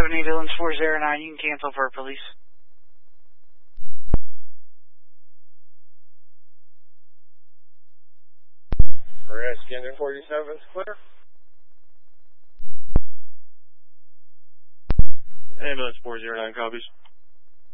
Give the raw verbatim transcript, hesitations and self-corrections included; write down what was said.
seven ambulance four zero nine, you can cancel for police. Alright, scanner forty-seven, clear. Ambulance four zero nine copies.